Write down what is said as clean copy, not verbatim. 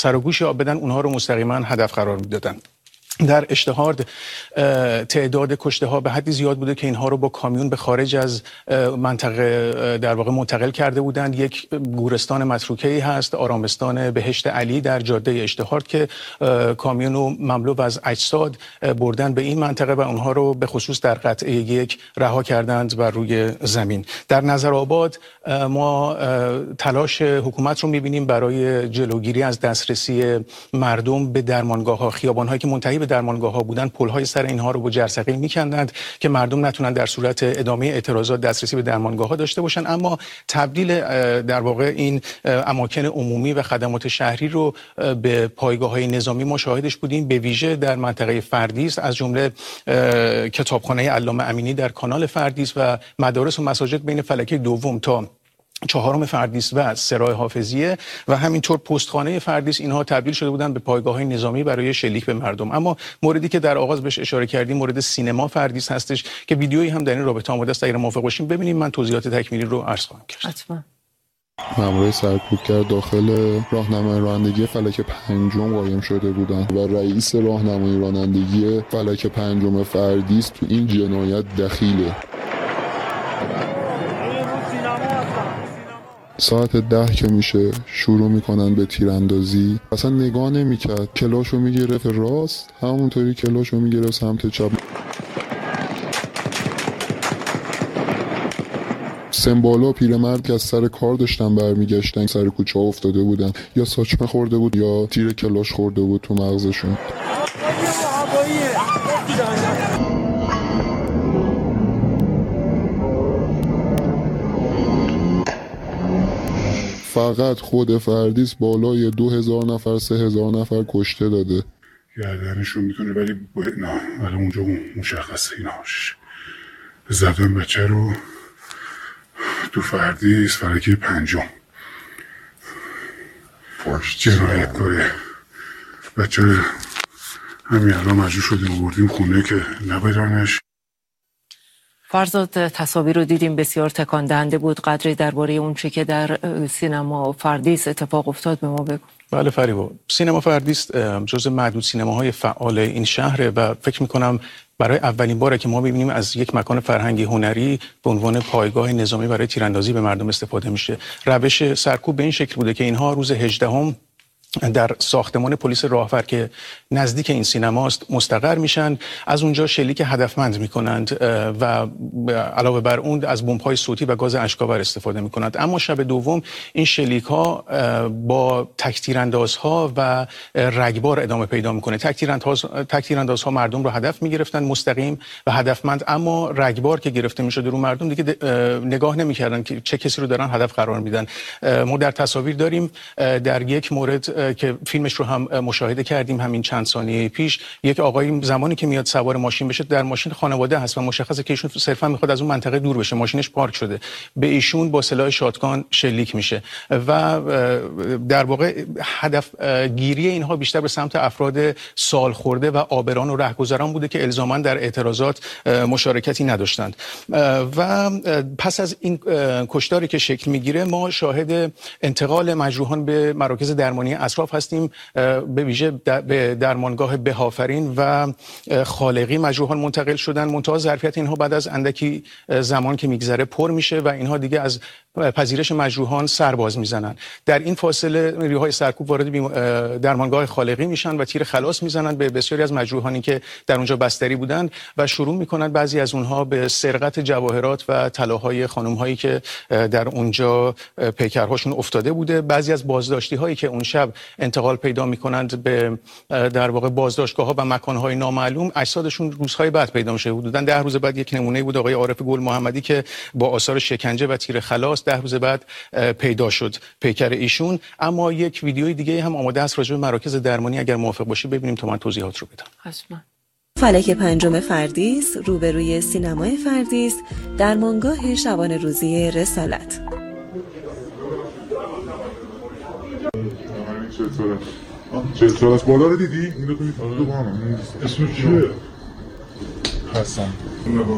سر و گوش آب بدن اونها رو مستقیما هدف قرار میدادن. در اشتهارد تعداد کشته ها به حدی زیاد بوده که اینها رو با کامیون به خارج از منطقه در واقع منتقل کرده بودند. یک گورستان متروکه‌ای هست، آرامستان بهشت علی در جاده اشتهارد، که کامیون رو مملو از اجساد بردن به این منطقه و اونها رو به خصوص در قطعه 1 رها کردند بر روی زمین. در نظرآباد ما تلاش حکومت رو می‌بینیم برای جلوگیری از دسترسی مردم به درمانگاه‌ها. خیابان‌هایی که منتهی به درمانگاه‌ها بودن، پل‌های سر اینها رو با جرثقیل می‌کندند که مردم نتونن در صورت ادامه اعتراضات دسترسی به درمانگاه‌ها داشته باشن. اما تبدیل در واقع این اماکن عمومی و خدمات شهری رو به پایگاه‌های نظامی ما شاهدش بودیم، به ویژه در منطقه فردیس، از جمله کتابخانه علامه امینی در کانال فردیس و مدارس و مساجد بین فلکه دوم تا 4 فردیس و سراج حافظیه و همینطور پستخانه فردیس، اینها تبدیل شده بودند به پایگاه‌های نظامی برای شلیک به مردم. اما موردی که در آغاز بهش اشاره کردیم مورد سینما فردیس هستش که ویدیویی هم در این رابطه آماده است. اگر موافق باشیم ببینیم، من توضیحات تکمیلی رو عرض خواهم کرد. حتما. مامورای سرکوبگر داخل راهنمای رانندگی فلک 5 قایم شده بودند و رئیس راهنمای رانندگی فلک 5 فردیس تو این جنایت دخیله. ساعت 10 که میشه شروع میکنن به تیراندازی. اصلا نگاه نمیکرد، کلاشو میگرفت راست، همونطوری کلاشو میگرفت سمت چپ. سمبالا پیرمرد که از سر کار داشتن برمیگشتن سر کوچه افتاده بودن، یا ساچمه خورده بود یا تیر کلاش خورده بود تو مغزشون. فقط خود فردیس بالای 2000 نفر 3000 نفر کشته داده. گردنشون میتونه ولی نه، ولی اونجا مشخصه ایناش زدن بچه رو تو فردیس فلکه 5 جنایتکاره. بچه همین الان مجبور شدیم بردیم خونه که نبرانش. فرزاد، تصاویر رو دیدیم، بسیار تکان دهنده بود. قدری درباره اون چه که در سینما فردیس اتفاق افتاد به ما بگو. بله فریبا، سینما فردیس جزو معدود سینماهای فعال این شهره و فکر می‌کنم برای اولین باره که ما می‌بینیم از یک مکان فرهنگی هنری به عنوان پایگاه نظامی برای تیراندازی به مردم استفاده میشه. روش سرکوب به این شکل بوده که اینها روز 18 در ساختمان پلیس راهور که نزدیک این سینماست مستقر میشن، از اونجا شلیک هدفمند میکنند و علاوه بر اون از بمب‌های صوتی و گاز اشک‌آور استفاده میکنند. اما شب دوم این شلیک ها با تک‌تیراندازها و رگبار ادامه پیدا میکنه. تک‌تیراندازها مردم رو هدف میگرفتن مستقیم و هدفمند، اما رگبار که گرفته میشد رو مردم دیگه نگاه نمیکردن که چه کسی رو دارن هدف قرار میدن. ما در تصاویر داریم در یک مورد که فیلمش رو هم مشاهده کردیم همین چند ثانیه پیش، یک آقایی زمانی که میاد سوار ماشین بشه، در ماشین خانواده هست و مشخصه که ایشون صرفا میخواد از اون منطقه دور بشه، ماشینش پارک شده، به ایشون با سلاح شاتگان شلیک میشه و در واقع هدف گیری اینها بیشتر به سمت افراد سال خورده و آبران و رهگذران بوده که الزاما در اعتراضات مشارکتی نداشتند. و پس از این کشتاری که شکل میگیره ما شاهد انتقال مجروحان به مراکز درمانی اطراف هستیم، به ویژه به درمانگاه بهافرین و خالقی مجروحان منتقل شدن. منتها ظرفیت اینها بعد از اندکی زمان که میگذره پر میشه و اینها دیگه از پذیرش مجروحان سرباز میزنن. در این فاصله نیروهای سرکوب وارد درمانگاه خالقی میشن و تیر خلاص میزنن به بسیاری از مجروحانی که در اونجا بستری بودند و شروع میکنن بعضی از اونها به سرقت جواهرات و طلاهای خانم‌هایی که در اونجا پیکرهاشون افتاده بوده. بعضی از بازداشتی هایی که اون شب انتقال پیدا میکنند به در واقع بازداشتگاه‌ها و مکان‌های نامعلوم، اجسادشون روزهای بعد پیدا میشه. حدوداً 10 روز بعد یک نمونه بود آقای عارف گل محمدی که با آثار شکنجه و تیر خلاص 10 روز بعد پیدا شد پیکر ایشون. اما یک ویدیوی دیگه هم آماده است راجع به مراکز درمانی، اگر موافق باشی ببینیم تا من توضیحات رو بدم. حتما. فلک 5 فردیس روبروی سینمای فردیس، درمانگاه شبانه روزی رسالت. چطور از بالا رو دیدی؟ این رو تو بانم اسمش چیه؟ حسن نگاه